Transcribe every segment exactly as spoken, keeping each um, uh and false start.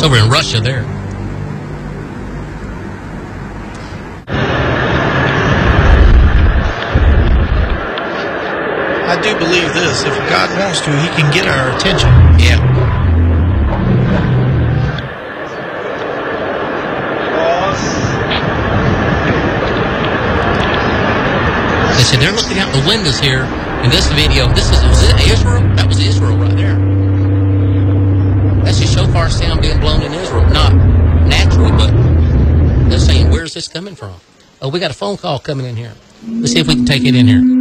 It's over in Russia there. I do believe this. If God wants to, he can get our attention. Yeah. They said they're looking out the windows here in this video. This is was it Israel? That was Israel right there. That's the shofar sound being blown in Israel. Not naturally, but they're saying, where's this coming from? Oh, we got a phone call coming in here. Let's see if we can take it in here.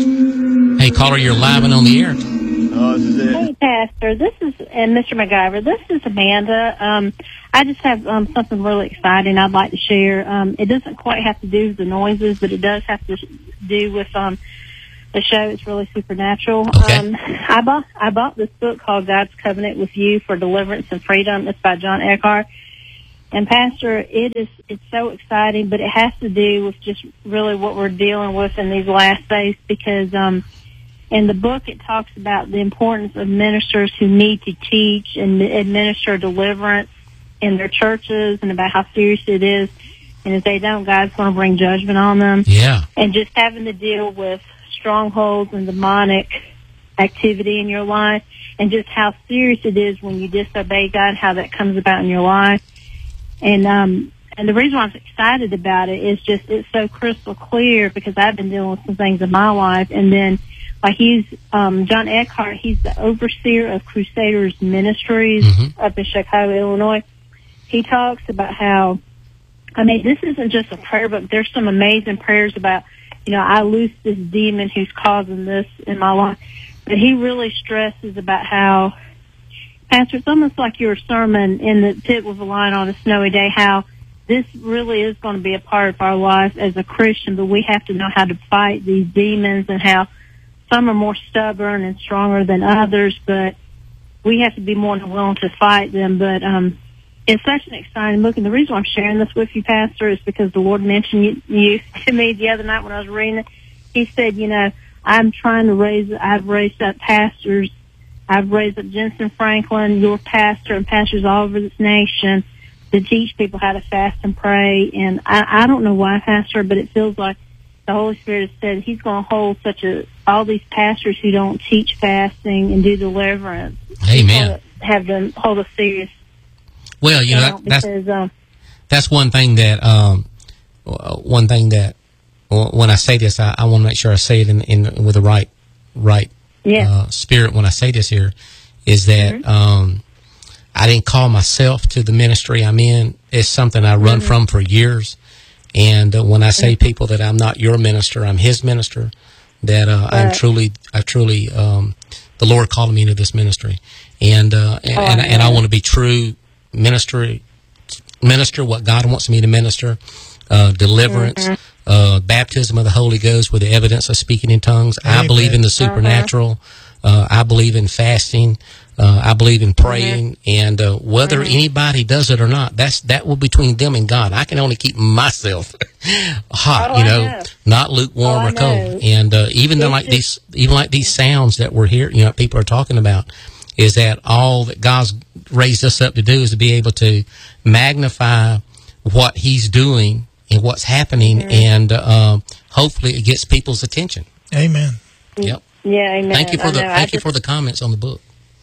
Hey, caller, you're live and on the air. Oh, this is it. Hey, Pastor, this is, and Mister MacGyver, this is Amanda. Um, I just have um, something really exciting I'd like to share. Um, it doesn't quite have to do with the noises, but it does have to do with um, the show. It's really supernatural. Okay. Um, I bought I bought this book called God's Covenant with You for Deliverance and Freedom. It's by John Eckhart. And Pastor, it is it's so exciting, but it has to do with just really what we're dealing with in these last days, because um, in the book it talks about the importance of ministers who need to teach and administer deliverance in their churches, and about how serious it is. And if they don't, God's going to bring judgment on them. Yeah. And just having to deal with strongholds and demonic activity in your life, and just how serious it is when you disobey God, how that comes about in your life. And um, and the reason why I'm excited about it is just it's so crystal clear, because I've been dealing with some things in my life. And then, like he's um, John Eckhart, he's the overseer of Crusaders Ministries mm-hmm. up in Chicago, Illinois. He talks about how, I mean, this isn't just a prayer book. There's some amazing prayers about, you know, I loose this demon who's causing this in my life. But he really stresses about how, Pastor, it's almost like your sermon in the pit with a lion on a snowy day, how this really is going to be a part of our life as a Christian, but we have to know how to fight these demons, and how some are more stubborn and stronger than others, but we have to be more than willing to fight them. But um, it's such an exciting book, and the reason why I'm sharing this with you, Pastor, is because the Lord mentioned you, you to me the other night when I was reading it. He said, you know, I'm trying to raise, I've raised up pastors. I've raised up Jensen Franklin, your pastor, and pastors all over this nation to teach people how to fast and pray. And I, I don't know why, Pastor, but it feels like the Holy Spirit has said he's going to hold such a, all these pastors who don't teach fasting and do deliverance. Amen. Have them hold a serious. Well, you know, that, that's, because, um, that's one thing that, um, one thing that, when I say this, I, I want to make sure I say it in, in with the right, right, yeah. uh, spirit when I say this here, is that, mm-hmm. um, I didn't call myself to the ministry I'm in. It's something I run mm-hmm. from for years. And uh, when I say mm-hmm. people that I'm not your minister, I'm his minister, that, uh, right. I'm truly, I truly, um, the Lord called me into this ministry. And, uh, and, oh, and, I and I want to be true ministry, minister what God wants me to minister, uh, deliverance, mm-hmm. uh, baptism of the Holy Ghost with the evidence of speaking in tongues. Amen. I believe in the supernatural. Uh, I believe in fasting. Uh, I believe in praying, mm-hmm. and uh, whether mm-hmm. anybody does it or not, that's that will between them and God. I can only keep myself hot, oh, you know, know, not lukewarm oh, or cold. And uh, even though like these, even like these sounds that we're here, you know, people are talking about, is that all that God's raised us up to do is to be able to magnify what He's doing and what's happening, mm-hmm. and uh, hopefully it gets people's attention. Amen. Yep. Yeah, amen. Thank you for I the know. thank I you just, for the comments on the book.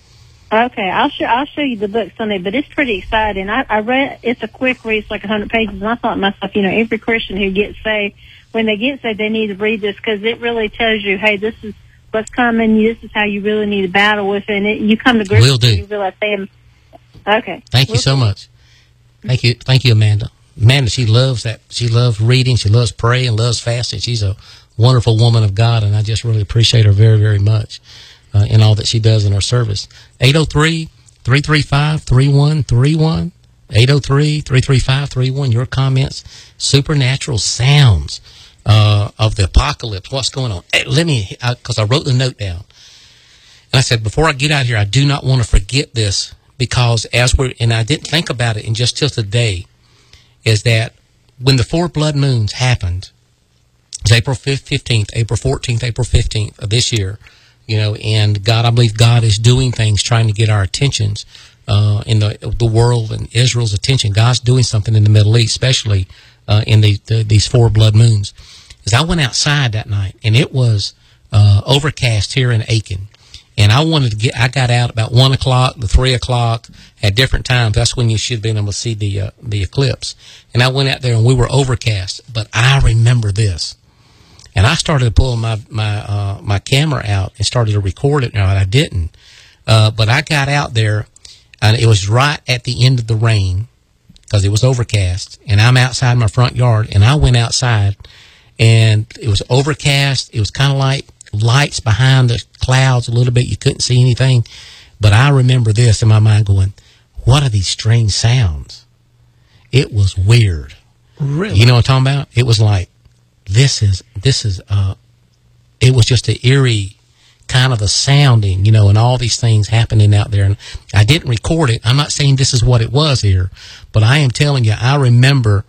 Okay, I'll show I'll show you the book Sunday, but it's pretty exciting. I, I read it's a quick read, it's like a hundred pages, and I thought to myself, you know, every Christian who gets saved, when they get saved, they need to read this, because it really tells you, hey, this is what's coming. This is how you really need to battle with it. And it, you come to grips Will do. and you realize, damn. Okay. Thank you we'll so do. much. Thank you, thank you, Amanda. Amanda, she loves that. She loves reading. She loves praying. Loves fasting. She's a wonderful woman of God, and I just really appreciate her very, very much uh, in all that she does in her service. eight oh three, three three five, three one three one. eight oh three, three three five, three one. Your comments. Supernatural sounds uh, of the apocalypse. What's going on? Hey, let me, because I, I wrote the note down. And I said, before I get out here, I do not want to forget this, because as we're, and I didn't think about it, and just till today, is that when the four blood moons happened, it was April fifteenth, April fourteenth, April fifteenth of this year, you know, and God, I believe God is doing things trying to get our attentions uh, in the the world and Israel's attention. God's doing something in the Middle East, especially uh, in the, the, these four blood moons. Because I went outside that night, and it was uh, overcast here in Aiken. And I wanted to get, I got out about one o'clock to three o'clock at different times. That's when you should have been able to see the, uh, the eclipse. And I went out there and we were overcast. But I remember this. And I started to pull my, my, uh, my camera out and started to record it. Now, I didn't. Uh, but I got out there and it was right at the end of the rain because it was overcast. And I'm outside my front yard and I went outside and it was overcast. It was kind of like lights behind the clouds a little bit. You couldn't see anything. But I remember this in my mind going, what are these strange sounds? It was weird. Really? You know what I'm talking about? It was like, this is, this is, uh, it was just an eerie kind of a sounding, you know, and all these things happening out there. And I didn't record it. I'm not saying this is what it was here, but I am telling you, I remember